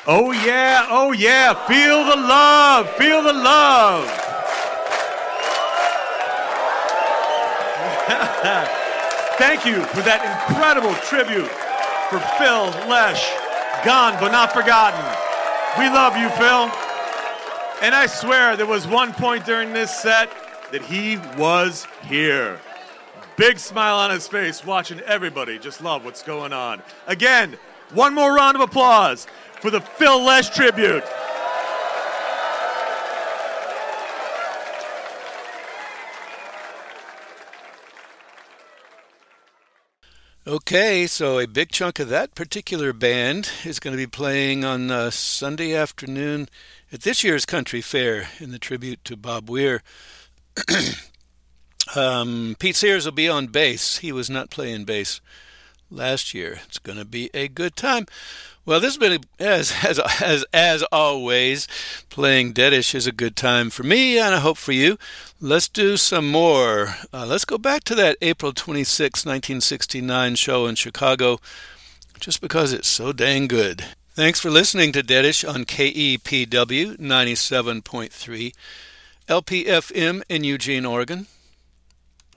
Oh yeah, oh yeah, feel the love, feel the love. Thank you for that incredible tribute for Phil Lesh, gone but not forgotten. We love you, Phil. And I swear there was one point during this set that he was here. Big smile on his face, watching everybody just love what's going on. Again, one more round of applause for the Phil Lesh tribute. Okay, so a big chunk of that particular band is going to be playing on Sunday afternoon at this year's Country Fair in the tribute to Bob Weir. Pete Sears will be on bass. He was not playing bass last year. It's going to be a good time. Well, this has been, as always, playing Deadish is a good time for me, and I hope for you. Let's do some more. Let's go back to that April 26, 1969 show in Chicago, just because it's so dang good. Thanks for listening to Deadish on KEPW 97.3, LPFM in Eugene, Oregon.